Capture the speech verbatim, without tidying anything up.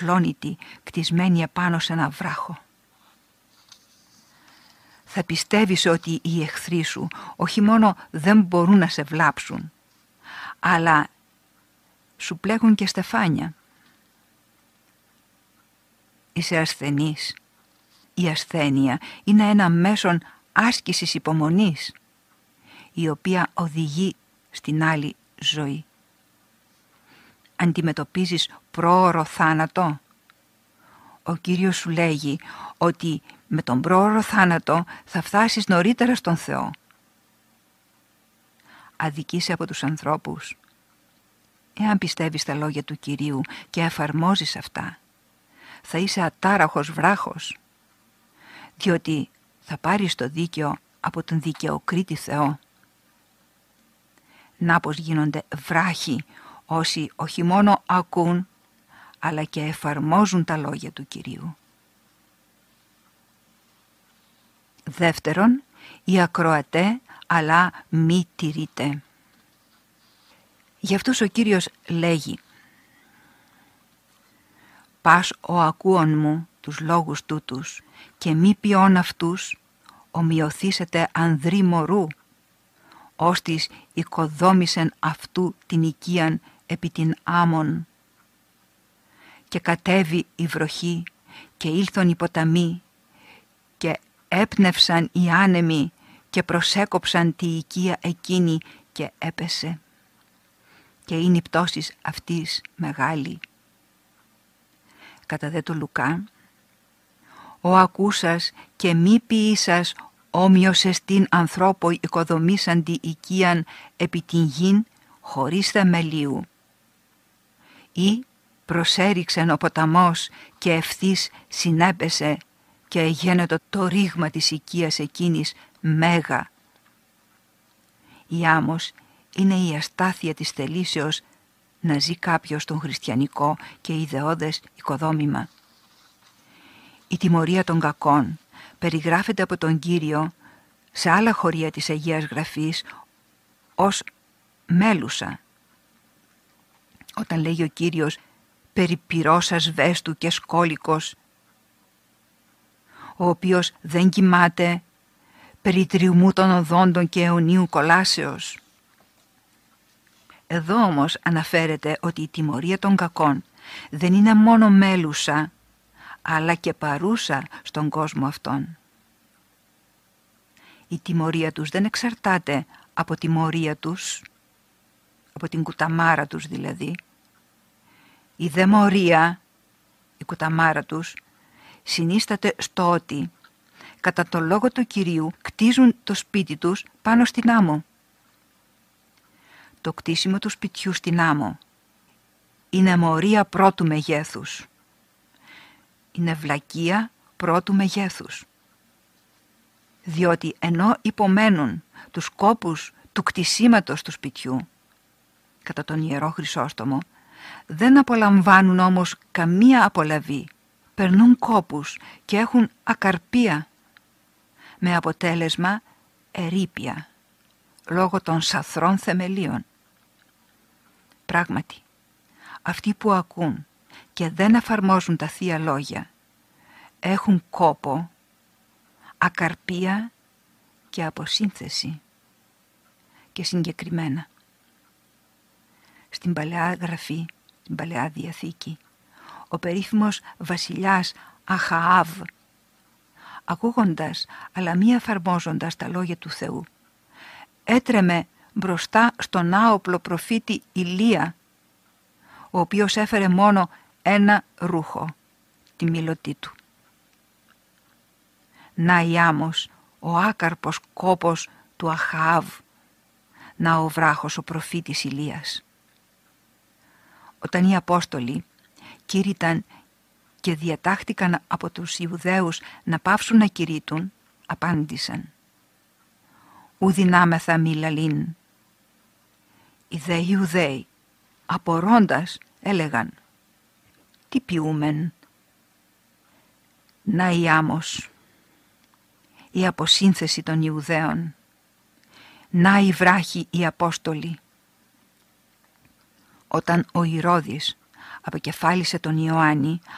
πλώνητη κτισμένη επάνω σε ένα βράχο. Θα πιστεύεις ότι οι εχθροί σου όχι μόνο δεν μπορούν να σε βλάψουν, αλλά σου πλέκουν και στεφάνια. Είσαι ασθενής. Η ασθένεια είναι ένα μέσον άσκησης υπομονής, η οποία οδηγεί στην άλλη ζωή. Αντιμετωπίζεις πρόωρο θάνατο. Ο Κύριος σου λέγει ότι με τον πρόωρο θάνατο θα φτάσεις νωρίτερα στον Θεό. Αδικείσαι από τους ανθρώπους. Εάν πιστεύεις τα λόγια του Κυρίου και εφαρμόζεις αυτά, θα είσαι ατάραχος βράχος, διότι θα πάρεις το δίκαιο από τον δικαιοκρίτη Θεό. Να πως γίνονται βράχοι όσοι όχι μόνο ακούν, αλλά και εφαρμόζουν τα λόγια του Κυρίου. Δεύτερον, οι ακροατέ, αλλά μη τηρείτε. Γι' αυτούς ο Κύριος λέγει: «Πας ο ακούων μου τους λόγους τούτους και μη ποιών αυτούς, ομοιωθήσετε ανδρή μωρού, ώστις οικοδόμησεν αυτού την οικίαν επί την άμμον. Και κατέβη η βροχή και ήλθον οι ποταμοί και έπνευσαν οι άνεμοι και προσέκοψαν τη οικία εκείνη και έπεσε. Και είναι η πτώση αυτής μεγάλη». Κατά δε το Λουκά: «Ο ακούσας και μη ποιήσας όμοιος εστίν ανθρώπο οικοδομήσαντι οικίαν επί την γην χωρίς θεμελίου. Ή προσέριξεν ο ποταμός και ευθύς συνέπεσε και εγένετο το ρήγμα της οικίας εκείνης μέγα». Η άμμος είναι η αστάθεια της θελήσεως να ζει κάποιος τον χριστιανικό και ιδεώδες οικοδόμημα. Η τιμωρία των κακών περιγράφεται από τον Κύριο σε άλλα χωρία της Αγίας Γραφής ως μέλουσα. Όταν λέγει ο Κύριος περί πυρός ασβέστου και σκόλικος, ο οποίος δεν κοιμάται, περί τριουμού των οδόντων και αιωνίου κολάσεως. Εδώ όμως αναφέρεται ότι η τιμωρία των κακών δεν είναι μόνο μέλουσα, αλλά και παρούσα στον κόσμο αυτόν. Η τιμωρία τους δεν εξαρτάται από τιμωρία τους, από την κουταμάρα τους δηλαδή. Η δαιμωρία, η κουταμάρα τους, συνίσταται στο ότι κατά το λόγο του Κυρίου κτίζουν το σπίτι τους πάνω στην άμμο. Το κτίσιμο του σπιτιού στην άμμο είναι μορία πρώτου μεγέθους. Είναι βλακεία πρώτου μεγέθους. Διότι ενώ υπομένουν τους κόπους του κτισίματος του σπιτιού, κατά τον Ιερό Χρυσόστομο, δεν απολαμβάνουν όμως καμία απολαβή. Περνούν κόπους και έχουν ακαρπία, με αποτέλεσμα ερείπια, λόγω των σαθρών θεμελίων. Πράγματι, αυτοί που ακούν και δεν εφαρμόζουν τα Θεία Λόγια έχουν κόπο, ακαρπία και αποσύνθεση. Και συγκεκριμένα, στην Παλαιά Γραφή, στην Παλαιά Διαθήκη, ο περίφημος βασιλιάς Αχαάβ, ακούγοντας αλλά μη εφαρμόζοντας τα λόγια του Θεού, έτρεμε μπροστά στον άοπλο προφήτη Ηλία, ο οποίος έφερε μόνο ένα ρούχο, τη μήλωτή του. Να η άμμος, ο άκαρπος κόπος του Αχαάβ, να ο βράχος ο προφήτης Ηλίας. Όταν οι Απόστολοι κήρυταν και διατάχθηκαν από τους Ιουδαίους να πάυσουν να κηρύττουν, απάντησαν: «Ου δυνάμεθα μη λαλήν». Οι δε Ιουδαίοι, απορώντας, έλεγαν: «Τι ποιούμεν?» Να η άμμος, η αποσύνθεση των Ιουδαίων. Να οι βράχοι οι Απόστολοι. Όταν ο Ηρώδης αποκεφάλισε τον Ιωάννη,